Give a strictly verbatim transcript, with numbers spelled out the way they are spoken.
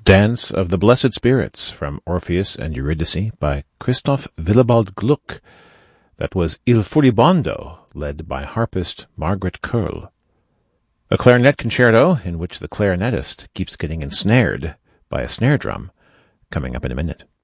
Dance of the Blessed Spirits from Orpheus and Eurydice by Christoph Willibald Gluck. That was Il Furibondo, led by harpist Margaret Curl. A clarinet concerto in which the clarinetist keeps getting ensnared by a snare drum, coming up in a minute.